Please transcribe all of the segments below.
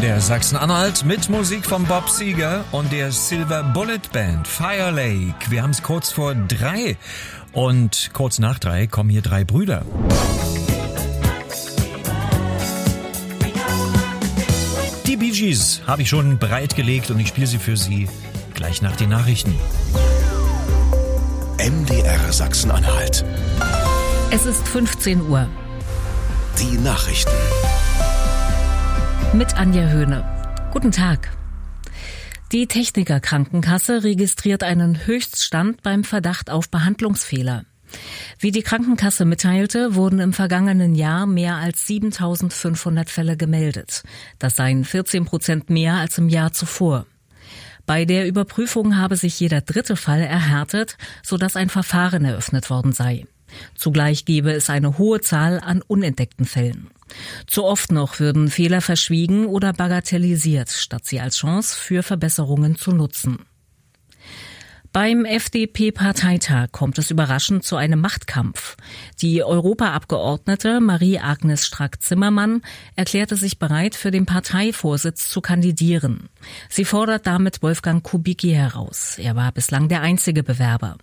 MDR Sachsen-Anhalt mit Musik von Bob Seger und der Silver Bullet Band Fire Lake. Wir haben es kurz vor 3 und kurz nach 3 kommen hier 3 Brüder. Die Bee Gees habe ich schon bereitgelegt und ich spiele sie für Sie gleich nach den Nachrichten. MDR Sachsen-Anhalt. Es ist 15 Uhr. Die Nachrichten. Mit Anja Höhne. Guten Tag. Die Techniker Krankenkasse registriert einen Höchststand beim Verdacht auf Behandlungsfehler. Wie die Krankenkasse mitteilte, wurden im vergangenen Jahr mehr als 7.500 Fälle gemeldet. Das seien 14% mehr als im Jahr zuvor. Bei der Überprüfung habe sich jeder 3. Fall erhärtet, sodass ein Verfahren eröffnet worden sei. Zugleich gebe es eine hohe Zahl an unentdeckten Fällen. Zu oft noch würden Fehler verschwiegen oder bagatellisiert, statt sie als Chance für Verbesserungen zu nutzen. Beim FDP-Parteitag kommt es überraschend zu einem Machtkampf. Die Europaabgeordnete Marie-Agnes Strack-Zimmermann erklärte sich bereit, für den Parteivorsitz zu kandidieren. Sie fordert damit Wolfgang Kubicki heraus. Er war bislang der einzige Bewerber.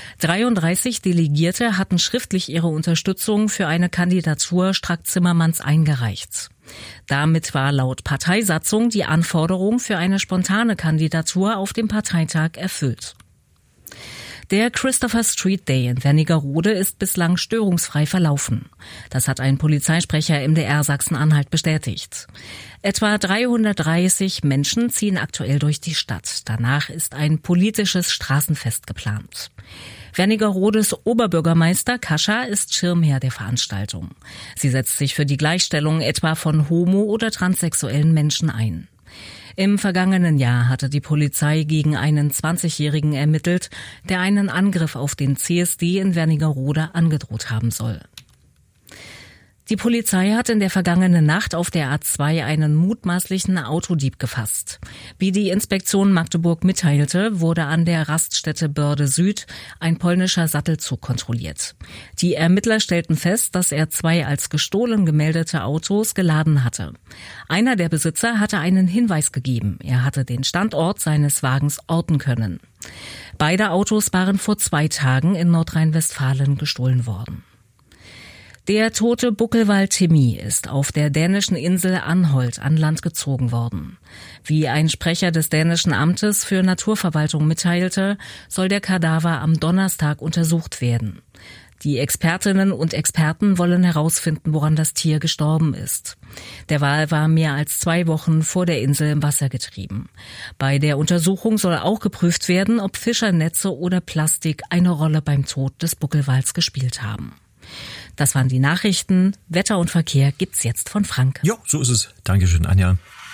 33 Delegierte hatten schriftlich ihre Unterstützung für eine Kandidatur Strack-Zimmermanns eingereicht. Damit war laut Parteisatzung die Anforderung für eine spontane Kandidatur auf dem Parteitag erfüllt. Der Christopher Street Day in Wernigerode ist bislang störungsfrei verlaufen. Das hat ein Polizeisprecher MDR Sachsen-Anhalt bestätigt. Etwa 330 Menschen ziehen aktuell durch die Stadt. Danach ist ein politisches Straßenfest geplant. Wernigerodes Oberbürgermeister Kascha ist Schirmherr der Veranstaltung. Sie setzt sich für die Gleichstellung etwa von homo- oder transsexuellen Menschen ein. Im vergangenen Jahr hatte die Polizei gegen einen 20-Jährigen ermittelt, der einen Angriff auf den CSD in Wernigerode angedroht haben soll. Die Polizei hat in der vergangenen Nacht auf der A2 einen mutmaßlichen Autodieb gefasst. Wie die Inspektion Magdeburg mitteilte, wurde an der Raststätte Börde Süd ein polnischer Sattelzug kontrolliert. Die Ermittler stellten fest, dass er 2 als gestohlen gemeldete Autos geladen hatte. Einer der Besitzer hatte einen Hinweis gegeben. Er hatte den Standort seines Wagens orten können. Beide Autos waren vor 2 Tagen in Nordrhein-Westfalen gestohlen worden. Der tote Buckelwal Timmy ist auf der dänischen Insel Anholt an Land gezogen worden. Wie ein Sprecher des dänischen Amtes für Naturverwaltung mitteilte, soll der Kadaver am Donnerstag untersucht werden. Die Expertinnen und Experten wollen herausfinden, woran das Tier gestorben ist. Der Wal war mehr als 2 Wochen vor der Insel im Wasser getrieben. Bei der Untersuchung soll auch geprüft werden, ob Fischernetze oder Plastik eine Rolle beim Tod des Buckelwals gespielt haben. Das waren die Nachrichten. Wetter und Verkehr gibt's jetzt von Frank. Jo, so ist es. Dankeschön, Anja.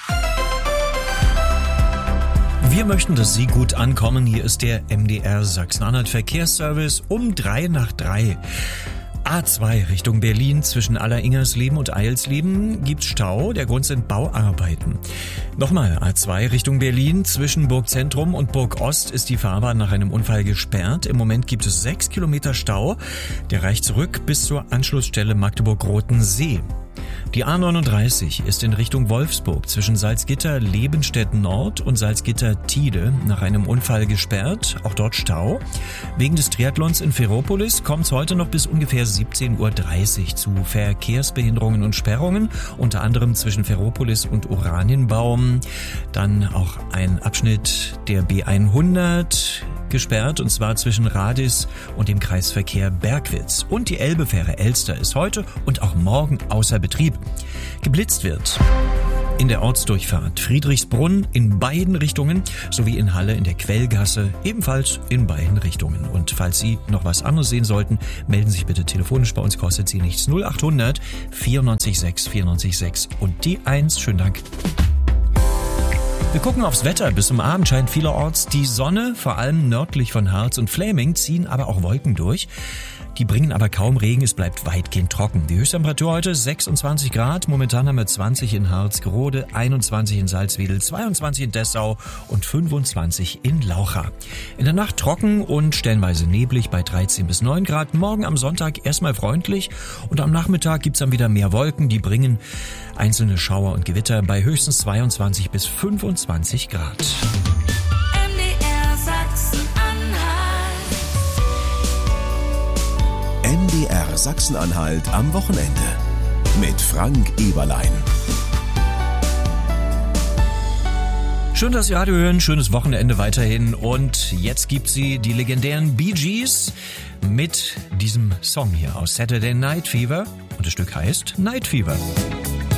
Wir möchten, dass Sie gut ankommen. Hier ist der MDR Sachsen-Anhalt Verkehrsservice um 3 nach 3. A2 Richtung Berlin zwischen Alleringersleben und Eilsleben gibt's Stau. Der Grund sind Bauarbeiten. Nochmal A2 Richtung Berlin zwischen Burgzentrum und Burgost ist die Fahrbahn nach einem Unfall gesperrt. Im Moment gibt es 6 Kilometer Stau. Der reicht zurück bis zur Anschlussstelle Magdeburg-Rotensee. Die A39 ist in Richtung Wolfsburg zwischen Salzgitter-Lebenstedt Nord und Salzgitter-Tide nach einem Unfall gesperrt. Auch dort Stau. Wegen des Triathlons in Ferropolis kommt es heute noch bis ungefähr 17:30 Uhr zu Verkehrsbehinderungen und Sperrungen, unter anderem zwischen Ferropolis und Oranienbaum. Dann auch ein Abschnitt der B100 gesperrt, und zwar zwischen Radis und dem Kreisverkehr Bergwitz. Und die Elbefähre Elster ist heute und auch morgen außer Betrieb. Geblitzt wird in der Ortsdurchfahrt Friedrichsbrunn in beiden Richtungen sowie in Halle in der Quellgasse ebenfalls in beiden Richtungen. Und falls Sie noch was anderes sehen sollten, melden Sie sich bitte telefonisch. Bei uns kostet Sie nichts. 0800 94 6 94 6 und die 1. Schönen Dank. Wir gucken aufs Wetter. Bis zum Abend scheint vielerorts die Sonne, vor allem nördlich von Harz und Fläming, ziehen aber auch Wolken durch. Die bringen aber kaum Regen, es bleibt weitgehend trocken. Die Höchsttemperatur heute 26 Grad, momentan haben wir 20 in Harzgerode, 21 in Salzwedel, 22 in Dessau und 25 in Laucha. In der Nacht trocken und stellenweise neblig bei 13 bis 9 Grad. Morgen am Sonntag erstmal freundlich und am Nachmittag gibt's dann wieder mehr Wolken, die bringen einzelne Schauer und Gewitter bei höchstens 22 bis 25 Grad. MDR Sachsen-Anhalt am Wochenende mit Frank Eberlein. Schön, dass Sie Radio hören, schönes Wochenende weiterhin und jetzt gibt sie die legendären Bee Gees mit diesem Song hier aus Saturday Night Fever und das Stück heißt Night Fever.